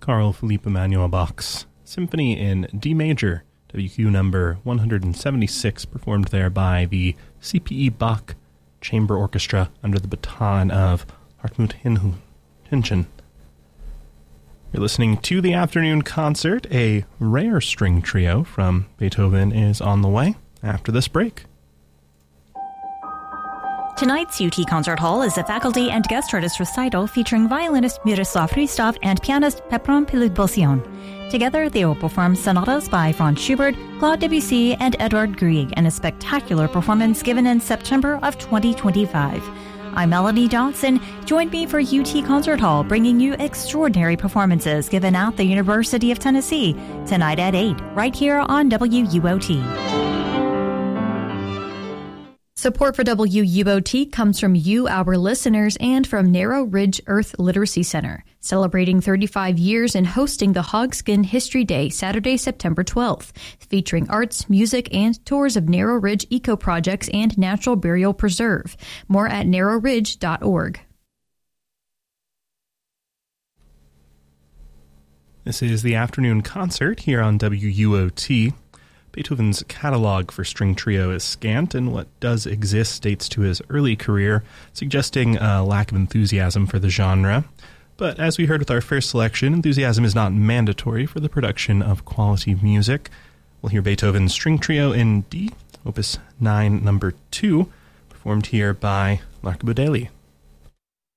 Carl Philipp Emanuel Bach's Symphony in D major, WQ number 176, performed there by the CPE Bach Chamber Orchestra under the baton of Hartmut Hinchen. You're listening to the afternoon concert. A rare string trio from Beethoven is on the way after this break. Tonight's UT Concert Hall is a faculty and guest artist recital featuring violinist Miroslav Hristov and pianist Pepron Pilibosyan. Together, they will perform sonatas by Franz Schubert, Claude Debussy, and Edvard Grieg in a spectacular performance given in September of 2025. I'm Melanie Johnson. Join me for UT Concert Hall, bringing you extraordinary performances given at the University of Tennessee tonight at 8, right here on WUOT. Support for WUOT comes from you, our listeners, and from Narrow Ridge Earth Literacy Center, celebrating 35 years and hosting the Hogskin History Day, Saturday, September 12th, featuring arts, music, and tours of Narrow Ridge Eco Projects and Natural Burial Preserve. More at narrowridge.org. This is the afternoon concert here on WUOT. Beethoven's catalog for string trio is scant, and what does exist dates to his early career, suggesting a lack of enthusiasm for the genre. But as we heard with our first selection, enthusiasm is not mandatory for the production of quality music. We'll hear Beethoven's string trio in D, Opus 9, number 2, performed here by L'Archibaldeli.